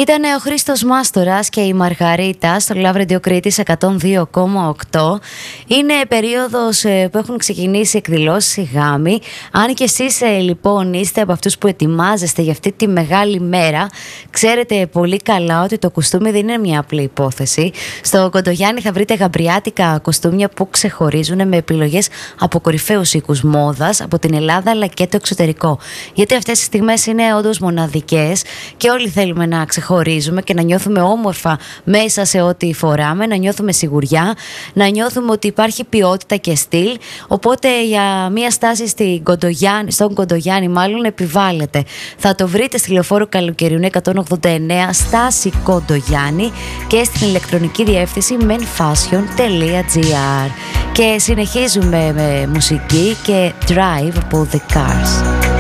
Ήταν ο Χρήστος Μάστορας και η Μαργαρίτα στο Love Radio Κρήτης 102,8. Είναι περίοδος που έχουν ξεκινήσει εκδηλώσεις οι γάμοι. Αν και εσείς λοιπόν είστε από αυτούς που ετοιμάζεστε για αυτή τη μεγάλη μέρα, ξέρετε πολύ καλά ότι το κουστούμι δεν είναι μια απλή υπόθεση. Στο Κοντογιάννη θα βρείτε γαμπριάτικα κοστούμια που ξεχωρίζουν με επιλογές από κορυφαίους οίκους μόδας από την Ελλάδα αλλά και το εξωτερικό. Γιατί αυτές οι στιγμές είναι όντως μοναδικές και όλοι θέλουμε να ξεχωρίζουμε και να νιώθουμε όμορφα μέσα σε ό,τι φοράμε, να νιώθουμε σιγουριά, να νιώθουμε ότι υπάρχει ποιότητα και στυλ. Οπότε για μια στάση στον Κοντογιάννη μάλλον επιβάλλεται. Θα το βρείτε στη Λεωφόρο Καλοκαιριουνού 189 στάση Κοντογιάννη και στην ηλεκτρονική διεύθυνση menfashion.gr. Και συνεχίζουμε με μουσική και Drive από The Cars.